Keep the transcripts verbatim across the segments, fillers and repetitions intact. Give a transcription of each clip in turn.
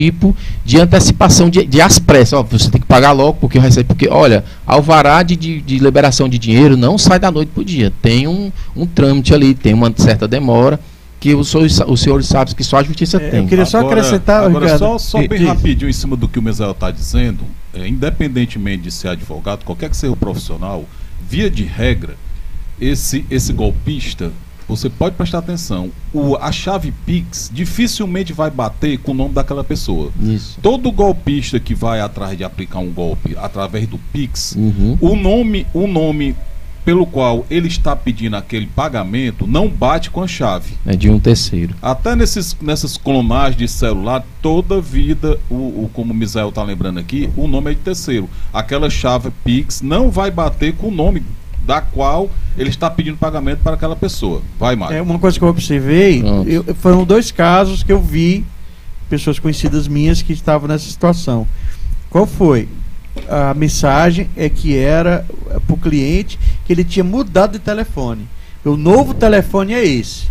tipo de antecipação de, de às pressas. Ó, você tem que pagar logo porque eu recebo, porque olha, alvará de, de, de liberação de dinheiro não sai da noite para o dia, tem um, um trâmite ali, tem uma certa demora que os senhores, os senhores sabem que só a justiça é, tem. Eu queria só agora, acrescentar, agora Ricardo, só, só bem e, rapidinho em cima do que o Misael está dizendo, é, independentemente de ser advogado, qualquer que seja o profissional, via de regra, esse, esse golpista, você pode prestar atenção, o, a chave Pix dificilmente vai bater com o nome daquela pessoa. Isso. Todo golpista que vai atrás de aplicar um golpe através do Pix, Uhum. o nome, o nome pelo qual ele está pedindo aquele pagamento não bate com a chave. É de um terceiro. Até nesses, nessas clonagens de celular, toda vida, o, o, como o Misael está lembrando aqui, o nome é de terceiro. Aquela chave Pix não vai bater com o nome da qual ele está pedindo pagamento para aquela pessoa. Vai, Mário. é uma coisa que eu observei, eu, foram dois casos que eu vi, pessoas conhecidas minhas que estavam nessa situação. Qual foi? A mensagem é que era para o cliente que ele tinha mudado de telefone. O novo telefone é esse.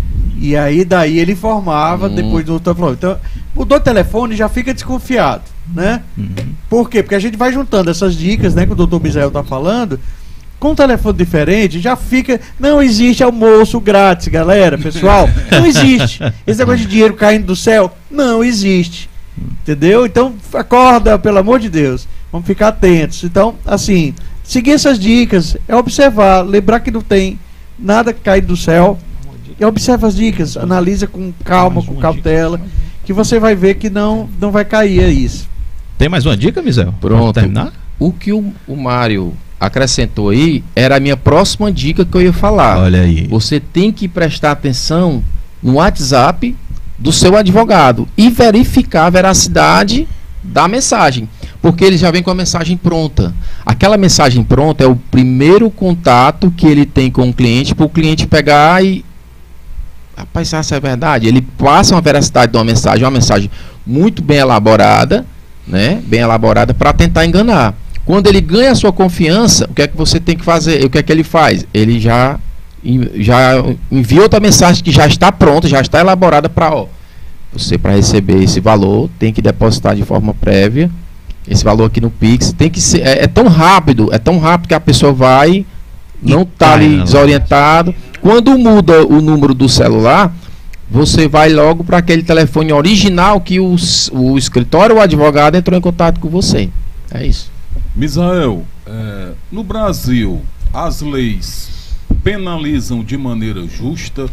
E aí daí ele informava hum. depois do telefone. Então, mudou o telefone, já fica desconfiado, né? Uhum. Por quê? Porque a gente vai juntando essas dicas, né, que o doutor Misael está falando. Com um telefone diferente, já fica. Não existe almoço grátis, galera, pessoal. Não existe. Esse negócio de dinheiro caindo do céu, não existe. Entendeu? Então, acorda, pelo amor de Deus. Vamos ficar atentos. Então, assim, seguir essas dicas, é observar, lembrar que não tem nada caindo do céu. E observa as dicas, analisa com calma, com cautela, que você vai ver que não, não vai cair a isso. Tem mais uma dica, Misael? Pronto. Pra terminar? O que o, o Mário acrescentou aí era a minha próxima dica que eu ia falar. Olha aí. Você tem que prestar atenção no WhatsApp do seu advogado e verificar a veracidade da mensagem, porque ele já vem com a mensagem pronta. Aquela mensagem pronta é o primeiro contato que ele tem com o cliente, para o cliente pegar e... Rapaz, essa é verdade? Ele passa uma veracidade de uma mensagem, uma mensagem muito bem elaborada, né? Bem elaborada para tentar enganar. Quando ele ganha a sua confiança, o que é que você tem que fazer? O que é que ele faz? Ele já, já envia outra mensagem que já está pronta, já está elaborada para, ó, você, para receber esse valor, tem que depositar de forma prévia esse valor aqui no Pix. Tem que ser, é, é tão rápido, é tão rápido que a pessoa vai, não está ali desorientado. Quando muda o número do celular, você vai logo para aquele telefone original que o, o escritório ou o advogado entrou em contato com você. É isso. Misael, é, no Brasil, as leis penalizam de maneira justa